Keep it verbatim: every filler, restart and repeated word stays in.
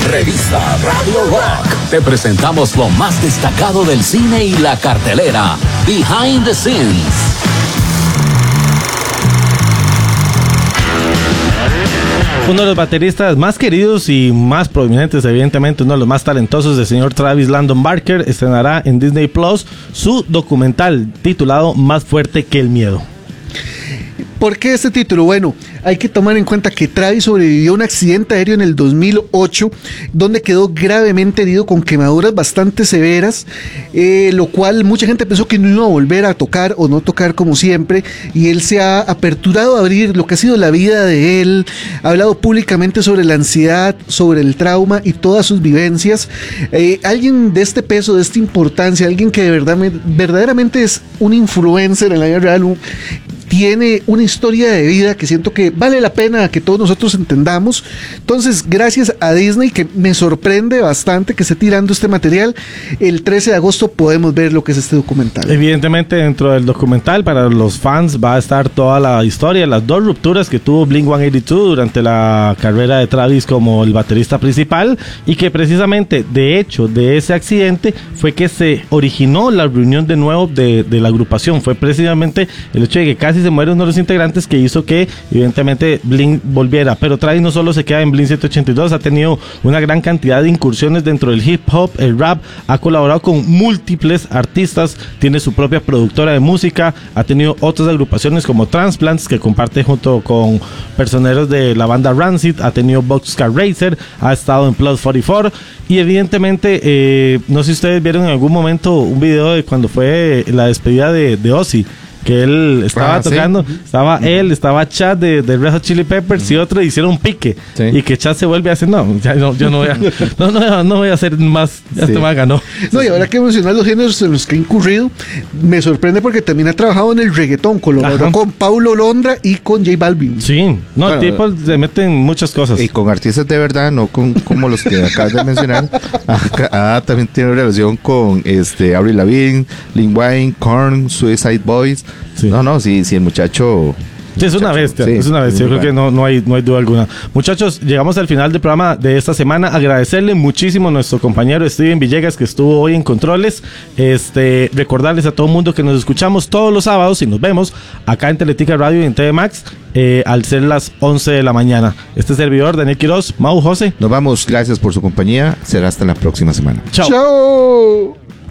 Revista Radio Rock. Te presentamos lo más destacado del cine y la cartelera. Behind the Scenes. Uno de los bateristas más queridos y más prominentes, evidentemente uno de los más talentosos, el señor Travis Landon Barker, estrenará en Disney Plus su documental titulado Más fuerte que el miedo. ¿Por qué este título? Bueno, hay que tomar en cuenta que Travis sobrevivió a un accidente aéreo en el dos mil ocho, donde quedó gravemente herido con quemaduras bastante severas, eh, lo cual mucha gente pensó que no iba a volver a tocar o no tocar como siempre, y él se ha aperturado a abrir lo que ha sido la vida de él, ha hablado públicamente sobre la ansiedad, sobre el trauma y todas sus vivencias. Eh, alguien de este peso, de esta importancia, alguien que de verdad, verdaderamente es un influencer en la vida real, un, tiene una historia de vida que siento que vale la pena que todos nosotros entendamos. Entonces, gracias a Disney, que me sorprende bastante que esté tirando este material, el trece de agosto podemos ver lo que es este documental. Evidentemente, dentro del documental, para los fans va a estar toda la historia, las dos rupturas que tuvo Blink ciento ochenta y dos durante la carrera de Travis como el baterista principal, y que precisamente, de hecho, de ese accidente fue que se originó la reunión de nuevo de, de la agrupación. Fue precisamente el hecho de que casi se muere uno de los integrantes que hizo que evidentemente Blink volviera. Pero Travis no solo se queda en Blink ciento ochenta y dos, ha tenido una gran cantidad de incursiones dentro del hip hop, el rap, ha colaborado con múltiples artistas, tiene su propia productora de música, ha tenido otras agrupaciones como Transplants, que comparte junto con personeros de la banda Rancid, ha tenido Boxcar Racer, ha estado en Plus cuarenta y cuatro, y evidentemente eh, no sé si ustedes vieron en algún momento un video de cuando fue la despedida de, de Ozzy, que él estaba ah, tocando, ¿sí? Estaba uh-huh. él, estaba Chad de, de Red Hot Chili Peppers uh-huh. y otro hicieron un pique, sí. Y que Chad se vuelve a hacer, no, ya no, yo no voy a, no, no, no voy a hacer más, ya sí. Este man ganó. No, y ahora que mencionas los géneros en los que ha incurrido, me sorprende porque también ha trabajado en el reggaetón, colaboró con Paulo Londra y con J Balvin. Sí, no, bueno, el tipo se mete en muchas cosas. Y con artistas de verdad, no con como los que acabas de mencionar. Ah, también tiene relación con este Avril Lavigne, Lil Wayne, Korn, Suicide Boys. Sí. No, no, sí, sí, el muchacho... Sí, es una bestia, sí, es una bestia, yo creo que no, no, hay, no hay duda alguna. Muchachos, llegamos al final del programa de esta semana. Agradecerle muchísimo a nuestro compañero Steven Villegas, que estuvo hoy en Controles. Este, recordarles a todo el mundo que nos escuchamos todos los sábados y nos vemos acá en Teletica Radio y en T V Max eh, al ser las once de la mañana. Este servidor, Daniel Quiroz, Mau, José. Nos vamos, gracias por su compañía. Será hasta la próxima semana. Chao. Chao.